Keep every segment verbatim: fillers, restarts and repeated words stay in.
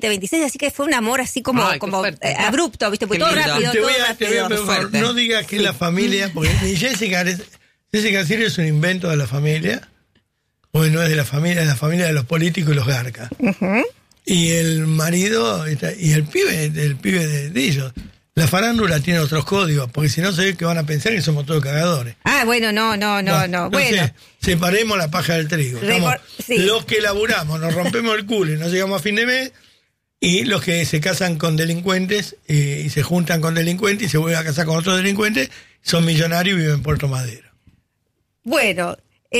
veintiséis, así que fue un amor así como, Ay, como fuerte, eh, abrupto, ¿viste? Porque Qué todo lindo. rápido, te todo voy a, te voy a rápido. por favor, no digas que la familia, porque ni Jessica, es- Jessica Sirio es un invento de la familia, o no es de la familia, es de la familia de los políticos y los garcas. Ujú. Y el marido, y el pibe, el pibe de, de ellos. La farándula tiene otros códigos, porque si no se ve que van a pensar que somos todos cagadores. Ah, bueno, no, no, no, no. Bueno, Entonces, separemos la paja del trigo. Estamos- Recor- sí. Los que laburamos, nos rompemos el culo y no llegamos a fin de mes, y los que se casan con delincuentes eh, y se juntan con delincuentes y se vuelven a casar con otros delincuentes, son millonarios y viven en Puerto Madero. bueno,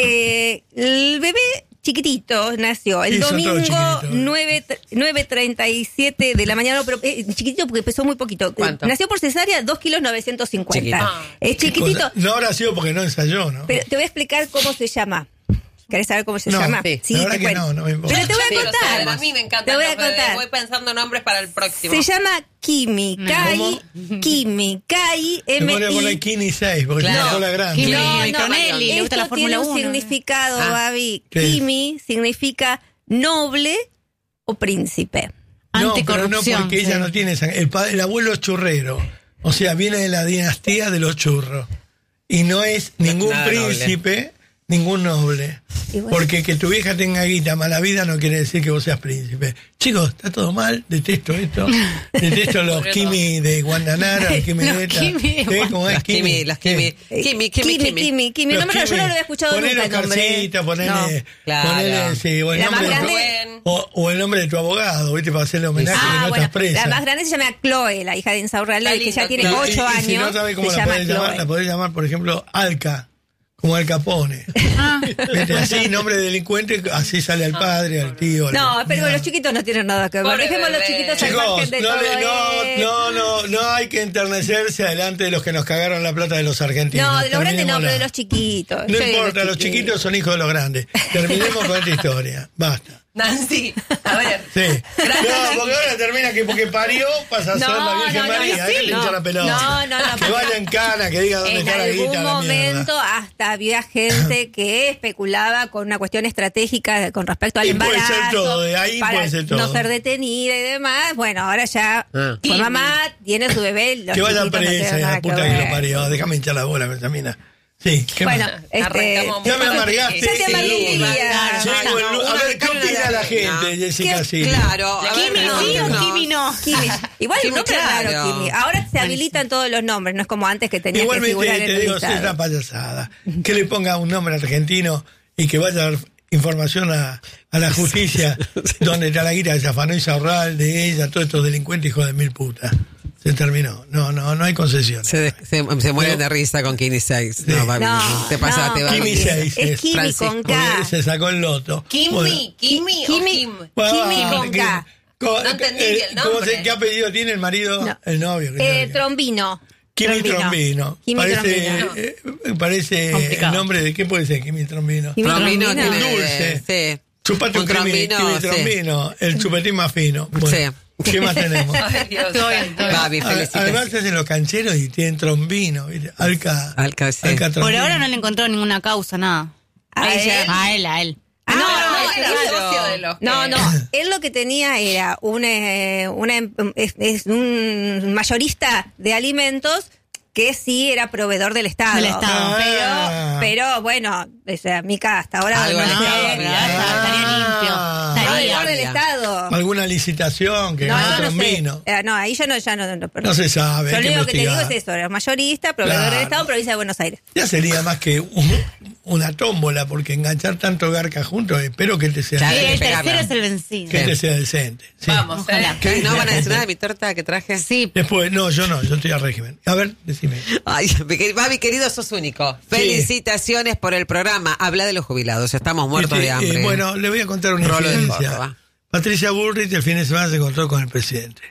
eh, el bebé chiquitito nació el Sí, son todos domingo chiquititos. nueve, nueve treinta y siete de la mañana, pero eh, chiquitito porque pesó muy poquito. ¿Cuánto? Eh, Nació por cesárea dos kilos novecientos cincuenta. Chiquito. Ah. Es chiquitito, Cosa- no habrá sido porque no ensayó, ¿no? pero te voy a explicar cómo se llama. ¿Querés saber cómo se No, llama? sí. La verdad te que cuento. no, no me importa. Pero te voy Sí, a lo contar. sé, a mí me encanta. Te voy a no, pero contar. Voy pensando nombres para el próximo. Se llama Kimi, Kai, ¿Cómo? Kimi, Kai, Me M voy a poner I. Kini seis, porque Claro. tiene la cola grande. Kimi. No, no, Antonelli, le gusta la esto tiene Fórmula un uno. significado, Ah. Babi. ¿Qué es? Kimi significa noble o príncipe. No, pero no Anticorrupción, porque ella sí. no tiene sangre. El, padre, el abuelo es churrero. O sea, viene de la dinastía de los churros. Y no es ningún Nada noble. príncipe, ningún noble. Y bueno. Porque que tu vieja tenga guita, mala vida, no quiere decir que vos seas príncipe. Chicos, está todo mal, detesto esto. Detesto los Kimi de Guandanara, los Kimi Los de esta. Kimi de ¿Eh? ¿Cómo es Las Kimi, las Kimi. Eh, Kimi, Kimi, Kimi, Kimi. Kimi, Kimi. Los No, pero yo Kimi. no lo había escuchado Ponele nunca el nombre. Oscarcito, ponele, No. Claro. ponele, sí, o el, La nombre más de tu, grande- o, o el nombre de tu abogado, ¿viste? Para hacerle homenaje que Ah, no bueno, estás presa. la más grande se llama Chloe, la hija de Insaurralde, Está que ya lindo, tiene Chloe. ocho Y- y años. si no sabes cómo se la llama podés llamar, Chloe. la podés llamar, por ejemplo, Alca, como Al Capone. ¿Viste? Así, nombre de delincuente, así sale al padre, al tío. al- No, pero Mira. los chiquitos no tienen nada que ver. Pobre Dejemos a los bebé. chiquitos al Chicos, margen de no, todo le- esto. no, no, no, no hay que enternecerse delante de los que nos cagaron la plata de los argentinos. No, de los grandes no, Terminémosla. pero de los chiquitos. No Yo digo importa, los chiquitos son hijos de los grandes. Terminemos con esta historia. Basta. Nancy, a ver. Sí. Gracias, No, porque ahora termina que porque parió pasa a ser No, la Virgen no, no, María. no, Hay que sí. le hincha la pelota. No, no, no. Que vaya en cana, que diga dónde En está la algún guita, la momento mierda. hasta había gente que especulaba con una cuestión estratégica con respecto al Y puede embarazo. ser todo, de ahí para puede ser todo. no ser detenida y demás. Bueno, ahora ya Ah. fue mamá, tiene su bebé. Los Que vaya chiquitos no presa, tienen y nada la puta que que lo ver. parió. Déjame hinchar la bola, esa mina. Sí, ¿qué Bueno, más? este, Arrancamos Ya me muy- amargaste Ya te el amargué el lunes. día. Sí, no, bueno, no, a una ver, ¿qué cara opina de la arena. gente, Jessica ¿Qué? Silva? Claro. a ver, Kimi sí o pregúntenos. Kimi no. Kimi. Igual Kimi, no claro. claro, Kimi. Ahora se habilitan todos los nombres, no es como antes que tenía que Igualmente figurar en te el digo, es una listado. payasada. Que le ponga un nombre argentino y que vaya a dar información a, a la justicia donde está la guita de Zafanó y Saurral, de ella, todos estos delincuentes hijos de mil putas. Se terminó. No, no, no hay concesión. Se, de- se, se mueren de risa con Kimi seis. No, papi, No, te pasaste, no, papi. Kimi seis Es es Kimi Francisco. con Porque K. se sacó el loto. Kimi, Bueno, Kimi, o Kimi. Kim. bueno, Kimi ah, con que- K. co- No entendí eh, el ¿cómo nombre. se- ¿Qué apellido tiene el marido? No. El novio. que Eh, no- Trombino. Kimi Trombino. Kimi Parece, Trombino. eh, parece el Complicado. nombre de... ¿Qué puede ser Kimi Trombino? Kimi Trombino Trombino. tiene Dulce. Sí. Chupate un, Un Kimi, trombino, Kimi sí. Trombino, el chupetín más fino. Bueno, ¿qué más tenemos? Ay, Dios. Todo bien, todo bien. Papi, A- Además felicitaciones. se hacen los cancheros y tienen trombino, ¿viste? Alca, Alca, sí. Alca Por Trombino. ahora no le encontró ninguna causa, nada. ¿A ella. él? A él, a él. Ah, No, no, no, él era tenía- socio de los que- No, no, él lo que tenía era una, eh, una em- es, es un mayorista de alimentos que sí era proveedor del Estado. Del Estado. Ah. Pero, pero bueno, o sea, Mica, hasta ahora Algo no le sé. estaba pero bien. estaría limpio. Ah. Estaría. Proveedor del Estado. Alguna licitación que No, ganó no, no sé. Trombino. Eh, no, ahí yo no, ya no, no, no, No se sabe, Yo hay lo que único que te digo investigar. es eso, era mayorista, proveedor Claro. del Estado, provincia de Buenos Aires. Ya sería más que un- una tómbola, porque enganchar tanto garca juntos, espero que te sea, Claro. Sí, el Pegarla. tercero es el vencido. que te sea decente. Sí. Vamos, Ojalá. ¿eh? ¿Qué? ¿No van a decir nada de mi torta que traje? Sí, Después, no, yo no, yo estoy a régimen. A ver, decime. Ay, mi querido, Babi, querido, sos único. Felicitaciones por el programa. Habla de los jubilados. Estamos muertos Este, de hambre. eh, bueno, le voy a contar una Rolo de infidencia. Córdoba. Patricia Bullrich el fin de semana se encontró con el presidente.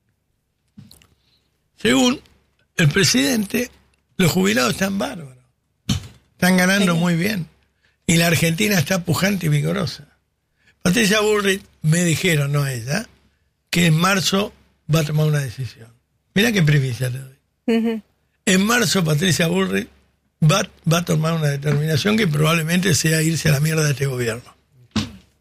Según el presidente, los jubilados están bárbaros. Están ganando muy bien. Y la Argentina está pujante y vigorosa. Patricia Bullrich me dijeron, no ella, que en marzo va a tomar una decisión. Mirá qué primicia te doy. Ujú. En marzo Patricia Bullrich va, va a tomar una determinación que probablemente sea irse a la mierda de este gobierno.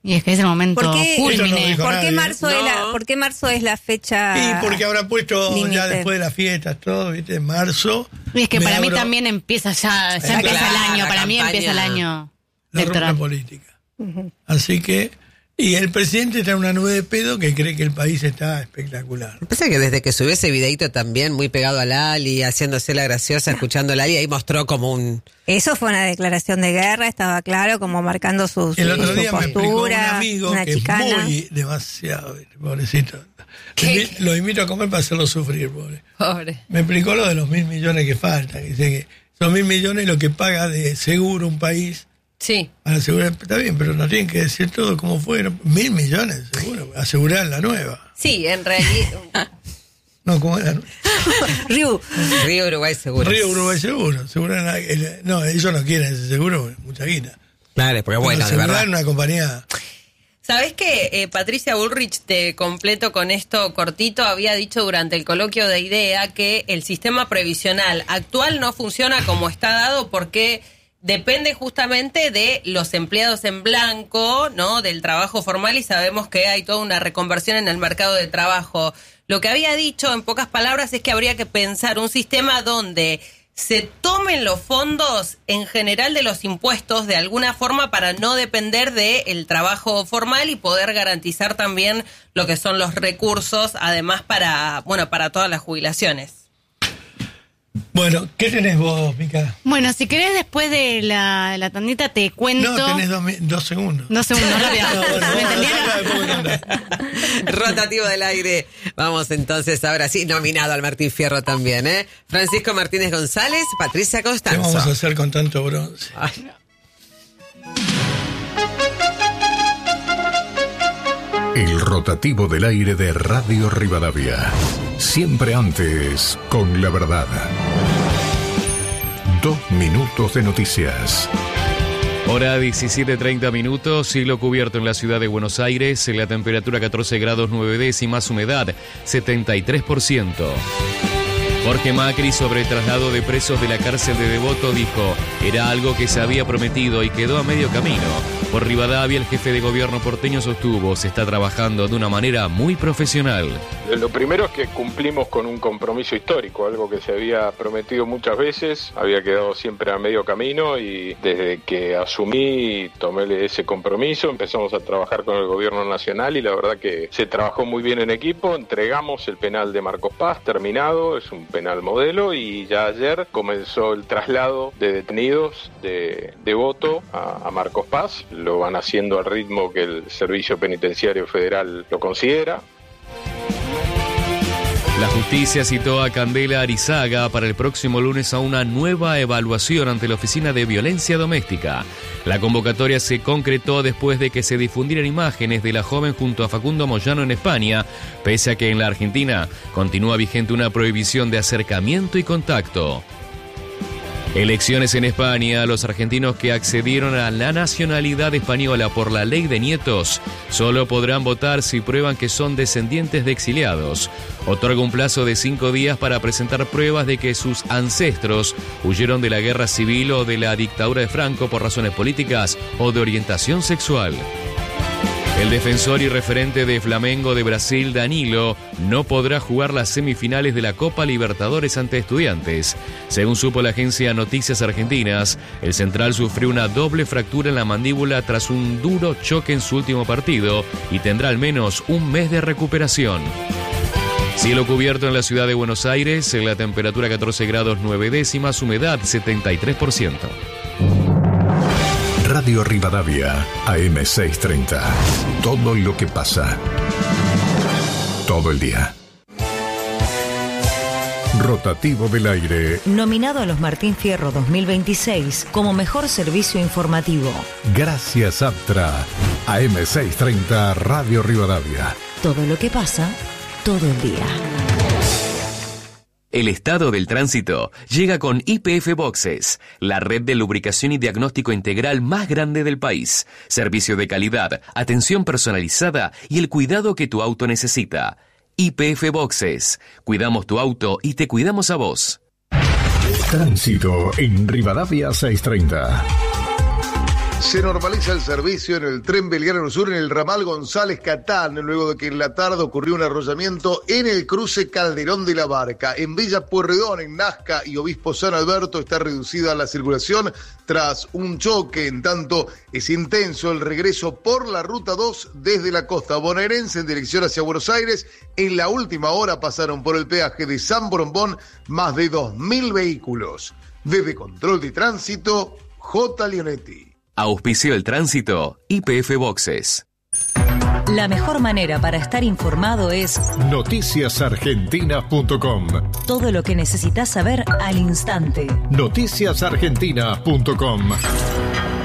Y es que es el momento ¿Por qué, Eso no culmine. dijo ¿por qué nadie. marzo es la, No. ¿por qué marzo es la fecha? Y porque habrá puesto límite. ya después de las fiestas, todo, ¿viste? En marzo. Y es que me para mí abro también empieza ya, ya Claro, empieza el año, la para mí campaña. empieza el año la ruta electoral. política. Así que, y el presidente está en una nube de pedo que cree que el país está espectacular. Pasa que desde que subió ese videito también muy pegado a Lali, haciéndose la graciosa, escuchando a Lali, ahí mostró como un... Eso fue una declaración de guerra, estaba claro, como marcando su, su, El otro su día me explicó un postura, amigo una que chicana. es muy demasiado, ¿viste? Pobrecito. Lo invi- Lo invito a comer para hacerlo sufrir, pobre. Pobre. Me explicó lo de los mil millones que faltan. que Dice que son mil millones lo que paga de seguro un país. Sí. Para asegurar, está bien, pero no tienen que decir todo como fueron. Mil millones, seguro. Asegurar la nueva. Sí, en realidad. No, como era. Riu, Río Uruguay seguro. Río Uruguay Seguro. Asegurar la- el- no, ellos no quieren ese seguro, mucha guita. Claro, porque bueno, de asegurar verdad. una compañía. ¿Sabés que eh, Patricia Bullrich, te completo con esto cortito, había dicho durante el coloquio de IDEA que el sistema previsional actual no funciona como está dado porque depende justamente de los empleados en blanco, ¿no? Del trabajo formal, y sabemos que hay toda una reconversión en el mercado de trabajo. Lo que había dicho, en pocas palabras, es que habría que pensar un sistema donde se tomen los fondos en general de los impuestos de alguna forma para no depender del trabajo formal y poder garantizar también lo que son los recursos, además para, bueno, para todas las jubilaciones. Bueno, ¿qué tenés vos, Mica? Bueno, si querés después de la, la tandita te cuento... No, tenés dos, mi- dos segundos. Dos segundos, rápido. No, bueno, ¿Me vos entendieron? acá después me contás. Rotativo del aire. Vamos entonces, ahora sí, nominado al Martín Fierro también, ¿eh? Francisco Martínez González, Patricia ¿Qué Constanzo. vamos a hacer con tanto bronce? Ay, El rotativo del aire de Radio Rivadavia. Siempre antes, con la verdad. Dos minutos de noticias. Hora diecisiete treinta minutos, cielo cubierto en la ciudad de Buenos Aires, la temperatura catorce grados nueve décimas, humedad setenta y tres por ciento. Jorge Macri sobre el traslado de presos de la cárcel de Devoto dijo, era algo que se había prometido y quedó a medio camino. Por Rivadavia, el jefe de gobierno porteño sostuvo, se está trabajando de una manera muy profesional. Lo primero es que cumplimos con un compromiso histórico, algo que se había prometido muchas veces, había quedado siempre a medio camino y desde que asumí tomé ese compromiso, empezamos a trabajar con el gobierno nacional y la verdad que se trabajó muy bien en equipo, entregamos el penal de Marcos Paz, terminado, es un penal modelo y ya ayer comenzó el traslado de detenidos de Devoto a, a Marcos Paz, lo van haciendo al ritmo que el Servicio Penitenciario Federal lo considera. La justicia citó a Candela Arizaga para el próximo lunes a una nueva evaluación ante la Oficina de Violencia Doméstica. La convocatoria se concretó después de que se difundieran imágenes de la joven junto a Facundo Moyano en España, pese a que en la Argentina continúa vigente una prohibición de acercamiento y contacto. Elecciones en España. Los argentinos que accedieron a la nacionalidad española por la ley de nietos solo podrán votar si prueban que son descendientes de exiliados. Otorga un plazo de cinco días para presentar pruebas de que sus ancestros huyeron de la guerra civil o de la dictadura de Franco por razones políticas o de orientación sexual. El defensor y referente de Flamengo de Brasil, Danilo, no podrá jugar las semifinales de la Copa Libertadores ante Estudiantes. Según supo la agencia Noticias Argentinas, el central sufrió una doble fractura en la mandíbula tras un duro choque en su último partido y tendrá al menos un mes de recuperación. Cielo cubierto en la ciudad de Buenos Aires, la temperatura catorce grados nueve décimas, humedad setenta y tres por ciento. Radio Rivadavia, A M seiscientos treinta. Todo lo que pasa. Todo el día. Rotativo del aire. Nominado a los Martín Fierro dos mil veintiséis como mejor servicio informativo. Gracias, Aptra. A M seiscientos treinta, Radio Rivadavia. Todo lo que pasa, todo el día. El estado del tránsito llega con Y P F Boxes, la red de lubricación y diagnóstico integral más grande del país. Servicio de calidad, atención personalizada y el cuidado que tu auto necesita. Y P F Boxes. Cuidamos tu auto y te cuidamos a vos. Tránsito en Rivadavia seiscientos treinta. Se normaliza el servicio en el tren Belgrano Sur en el ramal González Catán, luego de que en la tarde ocurrió un arrollamiento en el cruce Calderón de la Barca. En Villa Pueyrredón, en Nazca y Obispo San Alberto está reducida la circulación tras un choque. En tanto, es intenso el regreso por la Ruta dos desde la costa bonaerense en dirección hacia Buenos Aires. En la última hora pasaron por el peaje de San Borombón más de dos mil vehículos. Desde Control de Tránsito, J. Leonetti. Auspició el tránsito Y P F Boxes. La mejor manera para estar informado es noticias argentinas punto com. Todo lo que necesitas saber al instante. noticias argentinas punto com.